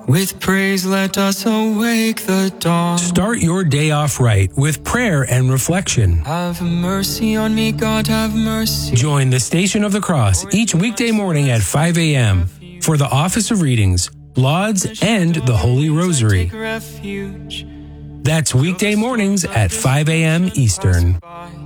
With praise, let us awake the dawn. Start your day off right with prayer and reflection. Have mercy on me, God, have mercy. Join the Station of the Cross each weekday morning at 5 a.m. for the Office of Readings, Lauds, and the Holy Rosary. That's weekday mornings at 5 a.m. Eastern.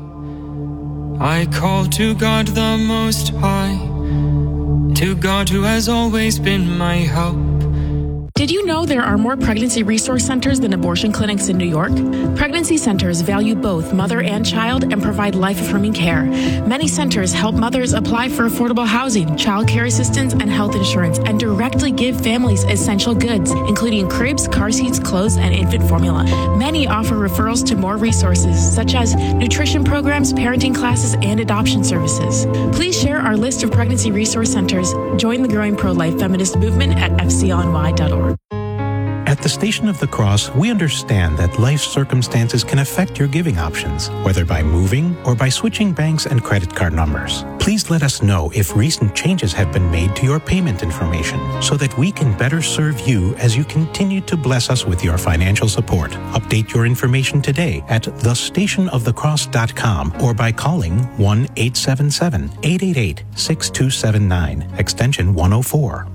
I call to God the Most High, to God who has always been my help. Did you know there are more pregnancy resource centers than abortion clinics in New York? Pregnancy centers value both mother and child and provide life-affirming care. Many centers help mothers apply for affordable housing, child care assistance, and health insurance, and directly give families essential goods, including cribs, car seats, clothes, and infant formula. Many offer referrals to more resources, such as nutrition programs, parenting classes, and adoption services. Please share our list of pregnancy resource centers. Join the growing pro-life feminist movement at fcony.org. At the Station of the Cross, we understand that life circumstances can affect your giving options, whether by moving or by switching banks and credit card numbers. Please let us know if recent changes have been made to your payment information so that we can better serve you as you continue to bless us with your financial support. Update your information today at thestationofthecross.com or by calling 1-877-888-6279, extension 104.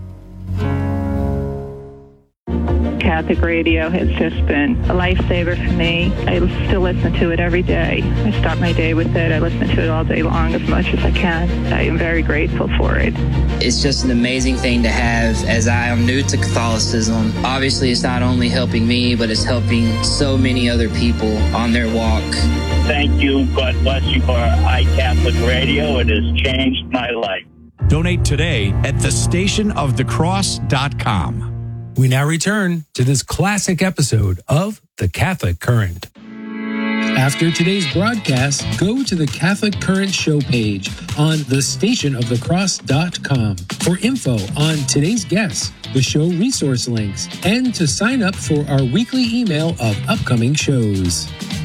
Catholic radio has just been a lifesaver for me. I still listen to it every day. I start my day with it. I listen to it all day long as much as I can. I am very grateful for it. It's just an amazing thing to have as I am new to Catholicism. Obviously, it's not only helping me, but it's helping so many other people on their walk. Thank you. God bless you for iCatholic Radio. It has changed my life. Donate today at thestationofthecross.com. We now return to this classic episode of The Catholic Current. After today's broadcast, go to the Catholic Current show page on thestationofthecross.com for info on today's guests, the show resource links, and to sign up for our weekly email of upcoming shows.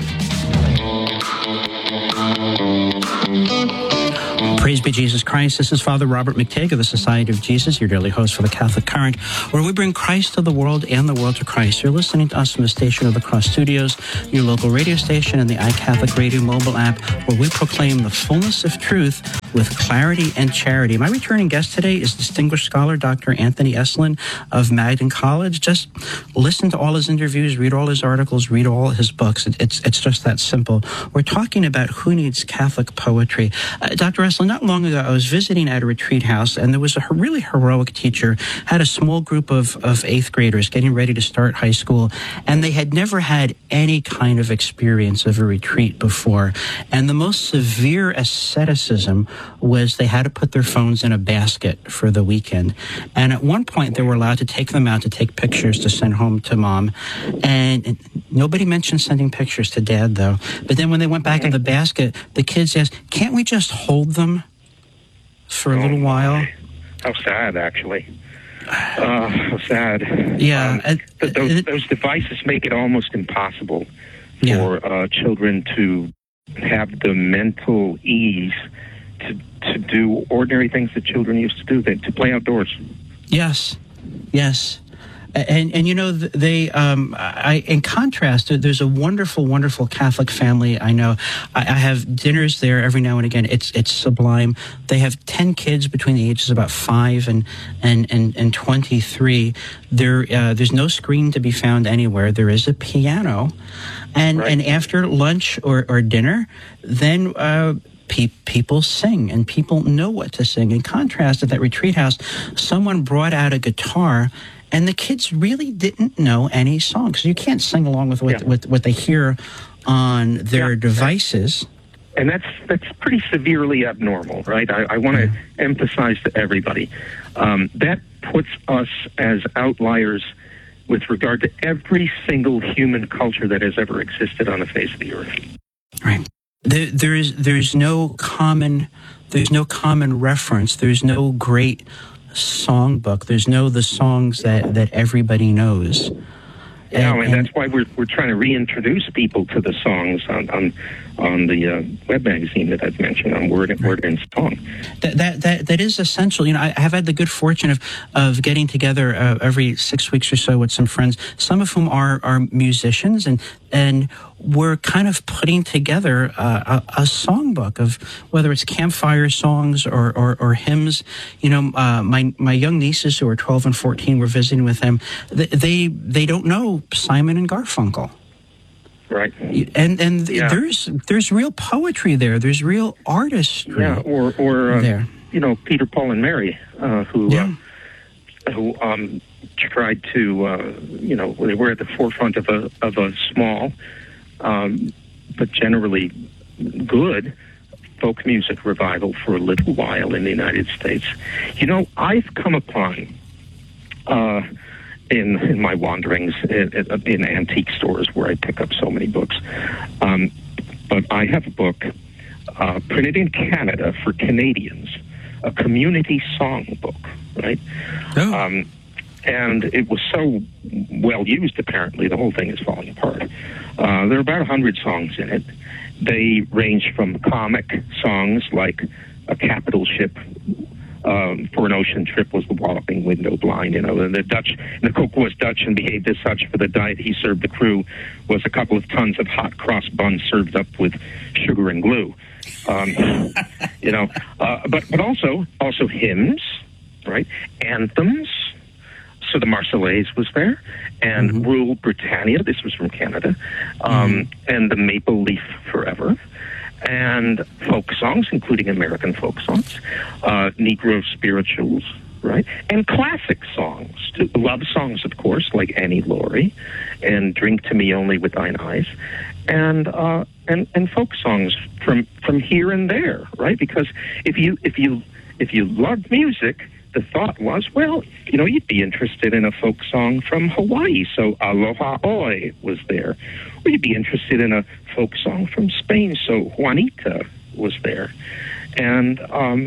Praise be Jesus Christ. This is Father Robert McTague of the Society of Jesus, your daily host for the Catholic Current, where we bring Christ to the world and the world to Christ. You're listening to us from the Station of the Cross Studios, your local radio station, and the iCatholic Radio mobile app, where we proclaim the fullness of truth with clarity and charity. My returning guest today is distinguished scholar Dr. Anthony Esolen of Magdalen College. Just listen to all his interviews, read all his articles, read all his books. It's just that simple. We're talking about who needs Catholic poetry. Dr. Esolen, not long ago, I was visiting at a retreat house, and there was a really heroic teacher, had a small group of 8th graders getting ready to start high school, and they had never had any kind of experience of a retreat before. And the most severe asceticism was they had to put their phones in a basket for the weekend. And at one point, they were allowed to take them out to take pictures to send home to mom. And nobody mentioned sending pictures to dad, though. But then when they went back in the basket, the kids asked, can't we just hold them for a little while? How sad, actually. How sad. Yeah. Those devices make it almost impossible for children to have the mental ease to do ordinary things that children used to do, to play outdoors. Yes. And you know, they, in contrast, there's a wonderful, wonderful Catholic family I know. I have dinners there every now and again. It's sublime. They have 10 kids between the ages of about 5 and 23. There's no screen to be found anywhere. There is a piano. And after lunch or dinner, then, people sing, and people know what to sing. In contrast, at that retreat house, someone brought out a guitar, and the kids really didn't know any songs. You can't sing along with what they hear on their devices. And that's pretty severely abnormal, right? I want to emphasize to everybody, that puts us as outliers with regard to every single human culture that has ever existed on the face of the earth. Right. There's no common reference. There's no great songbook. There's the songs that everybody knows. And that's why we're trying to reintroduce people to the songs on on the web magazine that I've mentioned on Word and Song. That is essential. You know, I have had the good fortune of getting together every 6 weeks or so with some friends, some of whom are musicians, and we're kind of putting together a songbook of whether it's campfire songs or hymns. You know, my young nieces who are 12 and 14, we're visiting with them. They don't know Simon and Garfunkel. Right. And there's real poetry there. There's real artistry. Yeah, or there. You know, Peter, Paul, and Mary, who tried to, you know, they were at the forefront of a small, but generally good folk music revival for a little while in the United States. You know, I've come upon in my wanderings in antique stores where I pick up so many books, but I have a book printed in Canada for Canadians, a community song book, right? Oh. And it was so well used, apparently, the whole thing is falling apart. There are about 100 songs in it. They range from comic songs like A Capital Ship for an Ocean Trip was the walloping window blind, you know, and the cook was Dutch and behaved as such. For the diet he served the crew was a couple of tons of hot cross buns served up with sugar and glue. You know, but also hymns, right? Anthems. So the Marseillaise was there, and Rule Britannia, this was from Canada, and the Maple Leaf Forever, and folk songs, including American folk songs, Negro spirituals, right? And classic songs, too. Love songs, of course, like Annie Laurie, and Drink to Me Only with Thine Eyes, and folk songs from here and there, right? Because if you love music, the thought was, well, you know, you'd be interested in a folk song from Hawaii, so Aloha Oi was there. Or you'd be interested in a folk song from Spain, so Juanita was there. And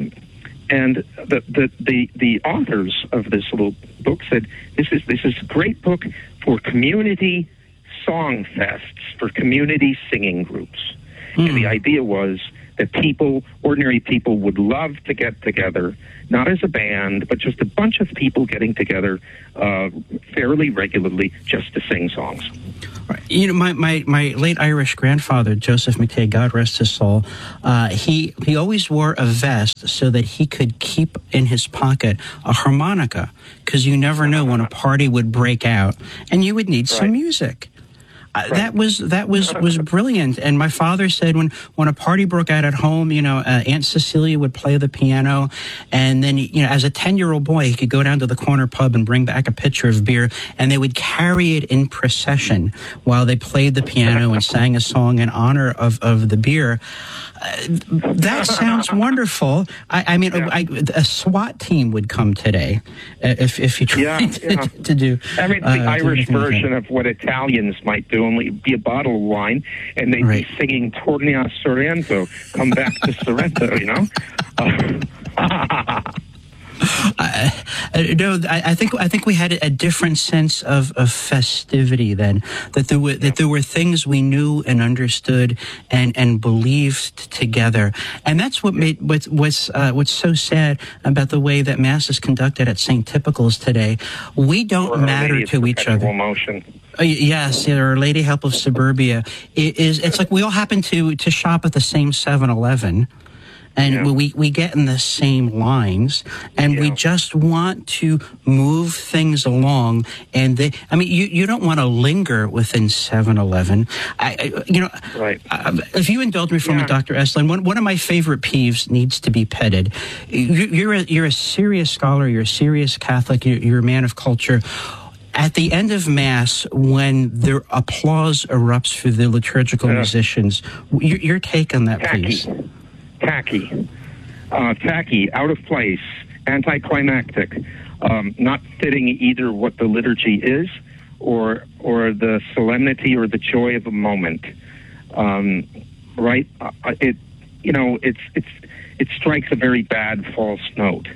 the authors of this little book said, this is a great book for community song fests, for community singing groups. And the idea was that ordinary people would love to get together, not as a band, but just a bunch of people getting together fairly regularly just to sing songs. Right. You know, my late Irish grandfather, Joseph McTay, God rest his soul, he always wore a vest so that he could keep in his pocket a harmonica, because you never know when a party would break out and you would need some music. That was brilliant. And my father said when a party broke out at home, you know, Aunt Cecilia would play the piano, and then, you know, as a 10-year-old boy, he could go down to the corner pub and bring back a pitcher of beer, and they would carry it in procession while they played the piano and sang a song in honor of the beer. That sounds wonderful. I mean, a SWAT team would come today if you tried to do. I mean, the Irish version of what Italians might do, only be a bottle of wine, and they'd be singing Torni a Sorrento, come back to Sorrento, you know? No, I think we had a different sense of festivity then. That there were things we knew and understood and believed together, and that's what made what's so sad about the way that Mass is conducted at St. Typical's today. We don't matter to each other. Motion. Yes, Our Lady Help of Suburbia. It's like we all happen to shop at the same 7-Eleven. And we get in the same lines, and we just want to move things along. And you don't want to linger within 7-Eleven. If you indulge me for a moment, Dr. Estlin, one of my favorite peeves needs to be petted. You're a serious scholar. You're a serious Catholic. You're a man of culture. At the end of Mass, when the applause erupts for the liturgical musicians, your take on that, please. Tacky, out of place, anticlimactic, not fitting either what the liturgy is or the solemnity or the joy of a moment. Right? It strikes a very bad false note.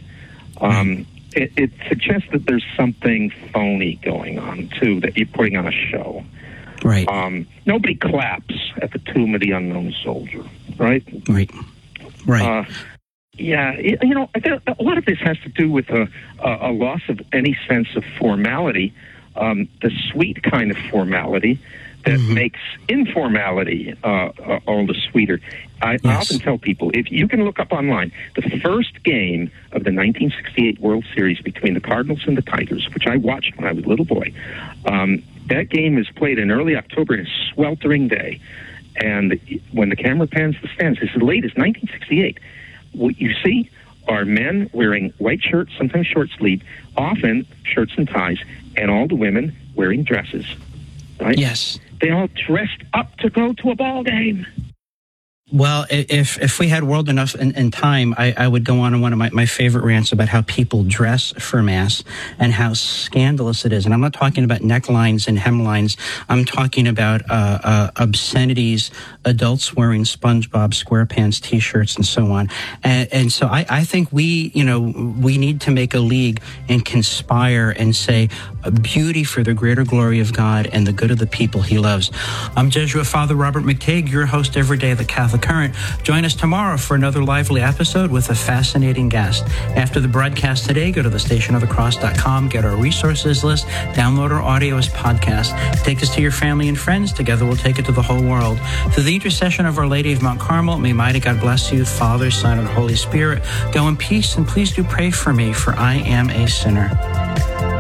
It suggests that there's something phony going on too, that you're putting on a show. Right. Nobody claps at the tomb of the unknown soldier, right? Right. Right. Yeah, I think a lot of this has to do with a loss of any sense of formality, the sweet kind of formality that makes informality all the sweeter. I often tell people, if you can look up online, the first game of the 1968 World Series between the Cardinals and the Tigers, which I watched when I was a little boy, that game is played in early October in a sweltering day. And when the camera pans the stands, it's as late as 1968. What you see are men wearing white shirts, sometimes short sleeve, often shirts and ties, and all the women wearing dresses. Right? Yes. They all dressed up to go to a ball game. Well, if we had world enough and time, I would go on one of my favorite rants about how people dress for Mass and how scandalous it is. And I'm not talking about necklines and hemlines. I'm talking about obscenities, adults wearing SpongeBob SquarePants T-shirts and so on. And so I think we need to make a league and conspire and say beauty for the greater glory of God and the good of the people he loves. I'm Jesuit Father Robert McTague, your host every day of the Catholic Current. Join us tomorrow for another lively episode with a fascinating guest. After the broadcast today, go to thestationofthecross.com, get our resources list, download our audio as podcast, take us to your family and friends. Together we'll take it to the whole world. Through the intercession of Our Lady of Mount Carmel, may mighty God bless you, Father, Son, and Holy Spirit. Go in peace, and please do pray for me, for I am a sinner.